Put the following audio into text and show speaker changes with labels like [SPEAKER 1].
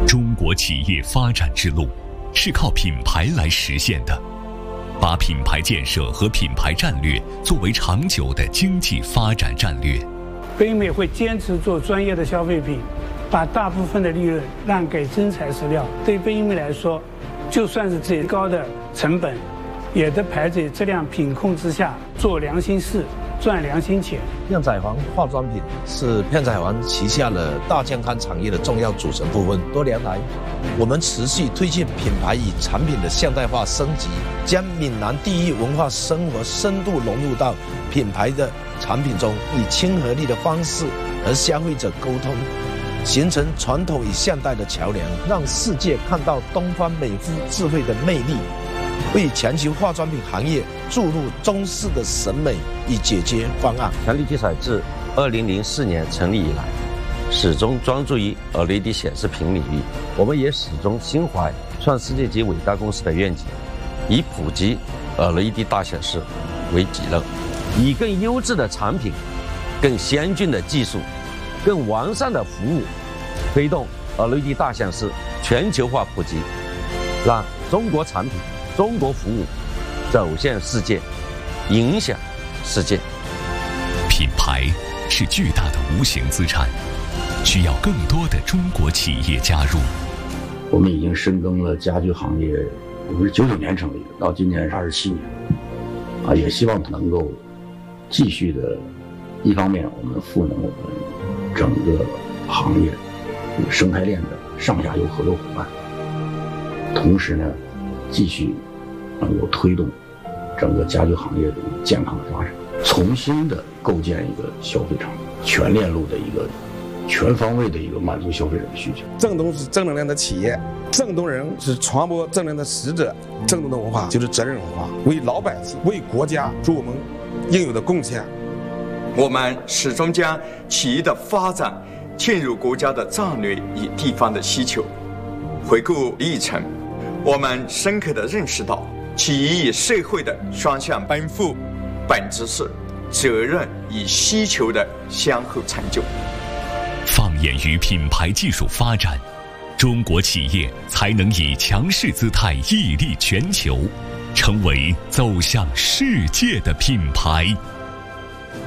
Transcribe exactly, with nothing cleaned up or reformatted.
[SPEAKER 1] 中国企业发展之路是靠品牌来实现的，把品牌建设和品牌战略作为长久的经济发展战略。
[SPEAKER 2] 北美会坚持做专业的消费品，把大部分的利润让给真材实料。对北美来说，就算是最高的成本，也得排在质量品控之下，做良心事，赚良心钱。
[SPEAKER 3] 片仔癀化妆品是片仔癀旗下的大健康产业的重要组成部分。多年来，我们持续推进品牌与产品的现代化升级，将闽南地域文化生活深度融入到品牌的产品中，以亲和力的方式和消费者沟通，形成传统与现代的桥梁，让世界看到东方美肤智慧的魅力，为全球化妆品行业注入中式的审美与解决方案。
[SPEAKER 4] 强力集采自二零零四年成立以来，始终专注于 L E D 显示屏领域。我们也始终心怀创世界级伟大公司的愿景，以普及 L E D 大显示为己任，以更优质的产品、更先进的技术、更完善的服务，推动 L E D 大显示全球化普及，让中国产品、中国服务走向世界，影响世界。
[SPEAKER 1] 品牌是巨大的无形资产，需要更多的中国企业加入。
[SPEAKER 5] 我们已经深耕了家居行业，我们是九九年成立的，到今年是二十七年，啊，也希望能够继续的，一方面我们赋能我们整个行业生态链的上下游合作伙伴，同时呢，继续能够推动整个家居行业的健康的发展，重新的构建一个消费场，全链路的一个全方位的一个满足消费者的需求。
[SPEAKER 6] 正东是正能量的企业，正东人是传播正能量的使者，正东的文化就是责任文化，为老百姓、为国家做我们应有的贡献。
[SPEAKER 7] 我们始终将企业的发展嵌入国家的战略与地方的需求。回顾历程，我们深刻地认识到，企业与社会的双向奔赴，本质是责任与需求的相互成就。
[SPEAKER 1] 放眼于品牌技术发展，中国企业才能以强势姿态屹立全球，成为走向世界的品牌。